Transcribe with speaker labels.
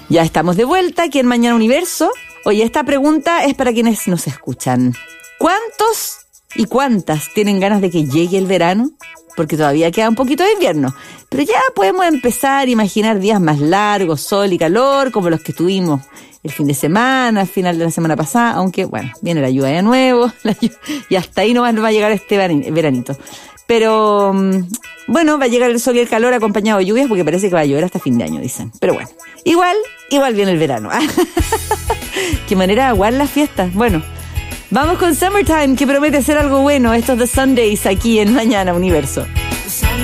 Speaker 1: Ya estamos de vuelta aquí en Mañana Universo. Oye, esta pregunta es para quienes nos escuchan. ¿Cuántos y cuántas tienen ganas de que llegue el verano? Porque todavía queda un poquito de invierno. Pero ya podemos empezar a imaginar días más largos, sol y calor, como los que tuvimos el fin de semana, al final de la semana pasada, aunque, bueno, viene la lluvia de nuevo, y hasta ahí nomás nos va a llegar este veranito. Pero, bueno, va a llegar el sol y el calor acompañado de lluvias, porque parece que va a llover hasta fin de año, dicen. Pero bueno, igual viene el verano. Qué manera de aguar las fiestas. Bueno, vamos con Summertime, que promete ser algo bueno. Estos The Sundays aquí en Mañana Universo.